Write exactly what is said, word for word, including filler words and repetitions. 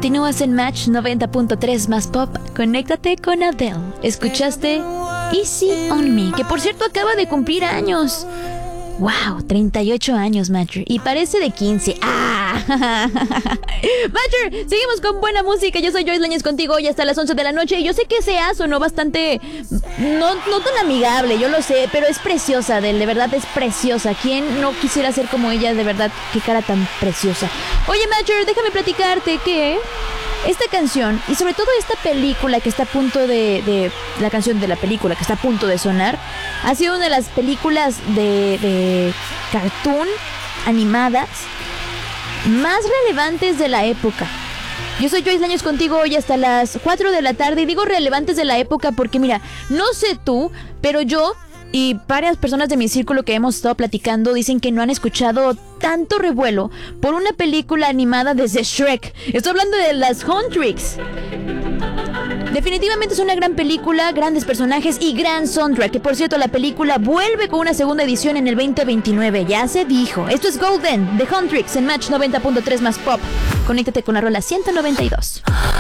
Continúas en Match noventa punto tres más pop. Conéctate con Adele. Escuchaste Easy on Me, que por cierto acaba de cumplir años. Wow, treinta y ocho años, Matcher. Y parece de quince. ¡Ah! Matcher, seguimos con buena música. Yo soy Joyce Lañez contigo hoy hasta las once de la noche. Y yo sé que ese A sonó bastante... No, no tan amigable, yo lo sé. Pero es preciosa, Adele, de verdad es preciosa. ¿Quién no quisiera ser como ella? De verdad, qué cara tan preciosa. Oye, Matcher, déjame platicarte que... esta canción, y sobre todo esta película que está a punto de, de... la canción de la película que está a punto de sonar, ha sido una de las películas de, de cartoon animadas más relevantes de la época. Yo soy Joyce Lañez contigo hoy hasta las cuatro de la tarde. Y digo relevantes de la época porque mira, no sé tú, pero yo y varias personas de mi círculo que hemos estado platicando dicen que no han escuchado tanto revuelo por una película animada desde Shrek. Estoy hablando de las Huntrix. Definitivamente es una gran película, grandes personajes y gran soundtrack. Que por cierto, la película vuelve con una segunda edición en el veinte veintinueve. Ya se dijo. Esto es Golden de Huntrix en Match noventa punto tres más pop. Conéctate con la rola ciento noventa y dos.